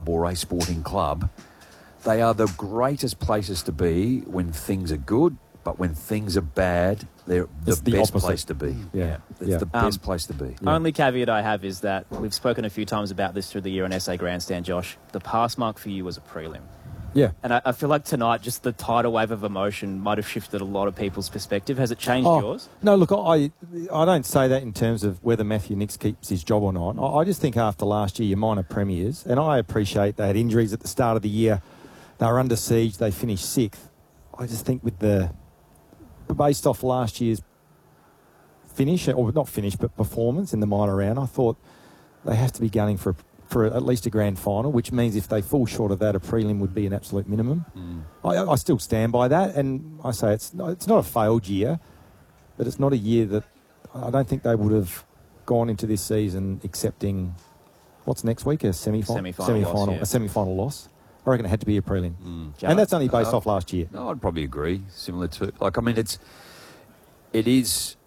or a sporting club, they are the greatest places to be when things are good, but when things are bad, they're the best place to be. Yeah. It's the best place to be. Only caveat I have is that we've spoken a few times about this through the year on SA Grandstand, Josh. The pass mark for you was a prelim. Yeah. And I feel like tonight, just the tidal wave of emotion might have shifted a lot of people's perspective. Has it changed yours? No, look, I don't say that in terms of whether Matthew Nicks keeps his job or not. I just think after last year, you're minor premiers, and I appreciate they had injuries at the start of the year. They were under siege. They finished 6th. I just think based off last year's finish, or not finish, but performance in the minor round, I thought they have to be gunning for at least a grand final, which means if they fall short of that, a prelim would be an absolute minimum. I still stand by that, and I say it's not a failed year, but it's not a year that I don't think they would have gone into this season accepting what's next week, a semi-final loss. I reckon it had to be a prelim. And that's only based off last year. No, I'd probably agree. Similar to, it is,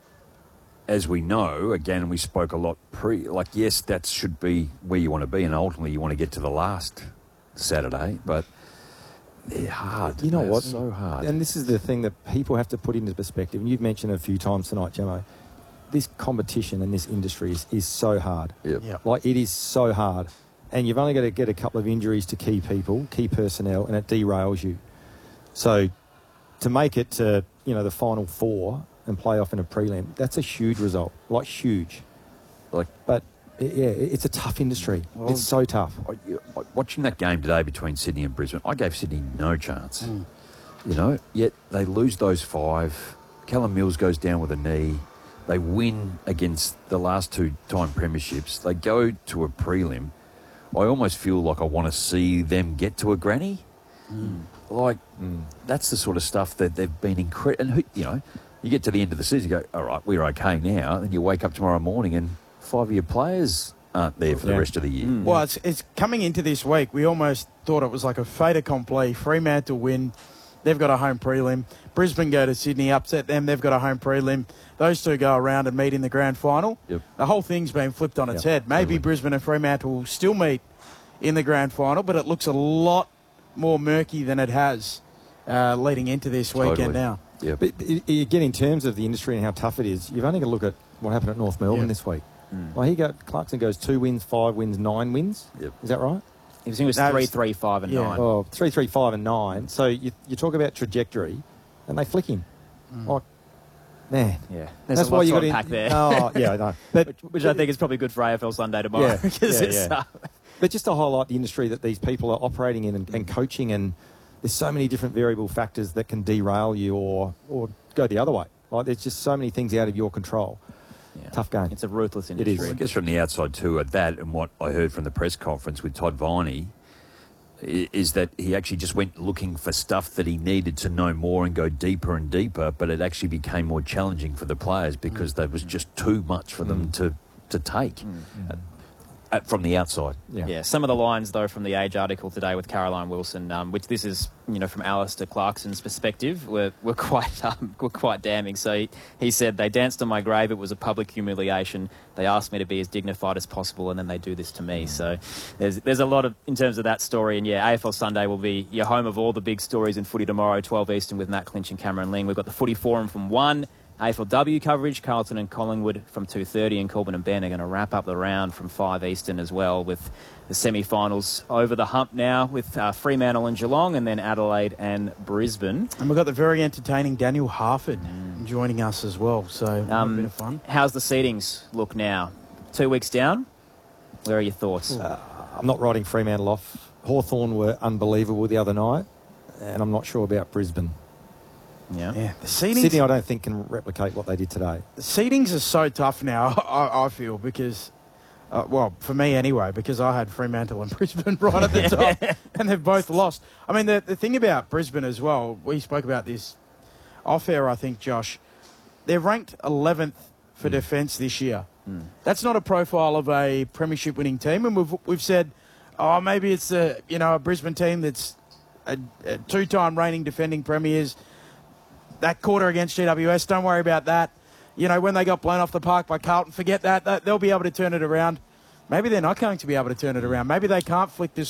as we know, again, we spoke a lot yes, that should be where you want to be, and ultimately you want to get to the last Saturday, but they're hard. You know what? So hard. And this is the thing that people have to put into perspective, and you've mentioned it a few times tonight, Jamo. This competition in this industry is so hard. Yep. It is so hard. And you've only got to get a couple of injuries to key people, key personnel, and it derails you. So to make it to, the final 4 and play off in a prelim, that's a huge result. Huge. But, it's a tough industry. Well, it's so tough. Watching that game today between Sydney and Brisbane, I gave Sydney no chance. Yet they lose those 5. Callum Mills goes down with a knee. They win against the last 2-time premierships. They go to a prelim. I almost feel like I want to see them get to a granny. That's the sort of stuff that they've been incredible. And, you get to the end of the season, you go, all right, we're okay now. Then you wake up tomorrow morning and 5-year players aren't there for the rest of the year. Well, it's coming into this week. We almost thought it was like a fait accompli. Fremantle win. They've got a home prelim. Brisbane go to Sydney, upset them. They've got a home prelim. Those two go around and meet in the grand final. Yep. The whole thing's been flipped on its head. Maybe totally. Brisbane and Fremantle will still meet in the grand final, but it looks a lot more murky than it has leading into this weekend now. Yep. But again, in terms of the industry and how tough it is, you've only got to look at what happened at North Melbourne this week. Clarkson goes 2 wins, 5 wins, 9 wins. Yep. Is that right? It was 3, 3, 5 and 9. Oh, 3, 3, 5 and 9. So you talk about trajectory, and they flick him. Man. Yeah. That's There's why you got to unpack there. Oh, yeah, I know. But, which I think is probably good for AFL Sunday tomorrow. But just to highlight the industry that these people are operating in and coaching, and there's so many different variable factors that can derail you or go the other way. There's just so many things out of your control. Yeah. Tough game. It's a ruthless industry. It is. I guess from the outside too, at that and what I heard from the press conference with Todd Viney is that he actually just went looking for stuff that he needed to know more and go deeper and deeper, but it actually became more challenging for the players because there was just too much for them to take from the outside. Yeah, some of the lines, though, from the Age article today with Caroline Wilson, which this is, from Alistair Clarkson's perspective, were quite damning. So he said, they danced on my grave. It was a public humiliation. They asked me to be as dignified as possible, and then they do this to me. So there's a lot of, in terms of that story. And, AFL Sunday will be your home of all the big stories in footy tomorrow, 12 Eastern with Matt Clinch and Cameron Ling. We've got the Footy Forum from 1. AFLW coverage, Carlton and Collingwood from 2:30, and Corbin and Ben are going to wrap up the round from 5 Eastern as well, with the semi-finals over the hump now with Fremantle and Geelong, and then Adelaide and Brisbane. And we've got the very entertaining Daniel Harford joining us as well, so a bit of fun. How's the seedings look now? 2 weeks down? Where are your thoughts? I'm not writing Fremantle off. Hawthorn were unbelievable the other night, and I'm not sure about Brisbane. Yeah. The seedings, Sydney, I don't think, can replicate what they did today. The seedings are so tough now, I feel, because, for me anyway, because I had Fremantle and Brisbane right at the top, and they've both lost. I mean, the thing about Brisbane as well, we spoke about this off-air, I think, Josh. They're ranked 11th for defence this year. That's not a profile of a premiership-winning team, and we've said, maybe it's a Brisbane team that's a 2-time reigning defending premiers. That quarter against GWS, don't worry about that. When they got blown off the park by Carlton, forget that. They'll be able to turn it around. Maybe they're not going to be able to turn it around. Maybe they can't flick this